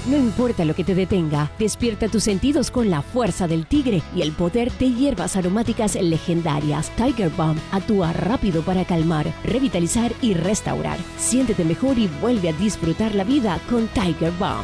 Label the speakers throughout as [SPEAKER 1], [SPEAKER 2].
[SPEAKER 1] No importa lo que te detenga, despierta tus sentidos con la fuerza del tigre y el poder de hierbas aromáticas legendarias. Tiger Balm actúa rápido para calmar, revitalizar y restaurar. Siéntete mejor y vuelve a disfrutar la vida con Tiger Balm.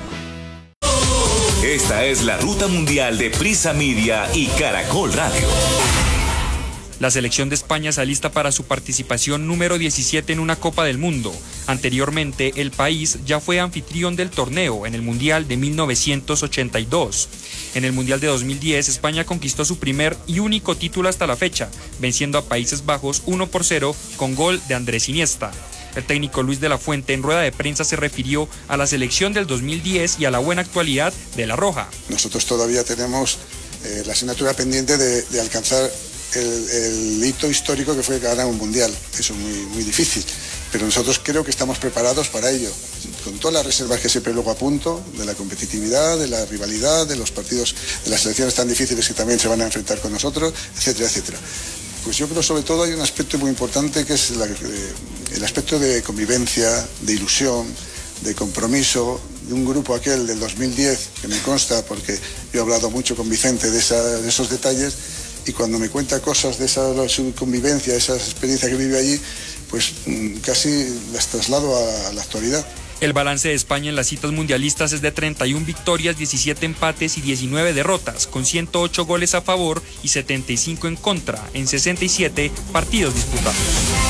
[SPEAKER 2] Esta es la Ruta Mundial de Prisa Media y Caracol Radio.
[SPEAKER 3] La selección de España se alista para su participación número 17 en una Copa del Mundo. Anteriormente, el país ya fue anfitrión del torneo en el Mundial de 1982. En el Mundial de 2010, España conquistó su primer y único título hasta la fecha, venciendo a Países Bajos 1-0 con gol de Andrés Iniesta. El técnico Luis de la Fuente en rueda de prensa se refirió a la selección del 2010 y a la buena actualidad de La Roja.
[SPEAKER 4] Nosotros todavía tenemos la asignatura pendiente de alcanzar el hito histórico que fue ganar un mundial. Eso es muy difícil, pero nosotros creo que estamos preparados para ello, con todas las reservas que siempre luego apunto, de la competitividad, de la rivalidad, de los partidos, de las selecciones tan difíciles que también se van a enfrentar con nosotros, etcétera, etcétera. Pues yo creo sobre todo hay un aspecto muy importante que es el aspecto de convivencia, de ilusión, de compromiso, de un grupo aquel del 2010, que me consta porque yo he hablado mucho con Vicente de esos detalles, y cuando me cuenta cosas de su convivencia, de esas experiencias que vive allí, pues casi las traslado a la actualidad.
[SPEAKER 3] El balance de España en las citas mundialistas es de 31 victorias, 17 empates y 19 derrotas, con 108 goles a favor y 75 en contra en 67 partidos disputados.